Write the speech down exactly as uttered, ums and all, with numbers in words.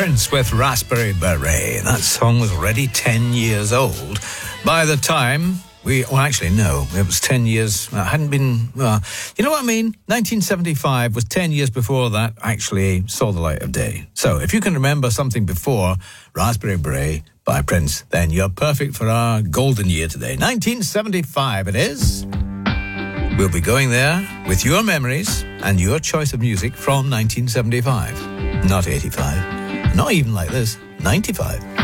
Prince with Raspberry Beret. That song was already ten years old by the time we... Well, actually, no. It was ten years... Well, it hadn't been... Well, you know what I mean? nineteen seventy-five was ten years before that actually saw the light of day. So if you can remember something before Raspberry Beret by Prince, then you're perfect for our golden year today. nineteen seventy-five it is. We'll be going there with your memories and your choice of music from nineteen seventy-five. Not eighty-five. Not even like this. ninety-five.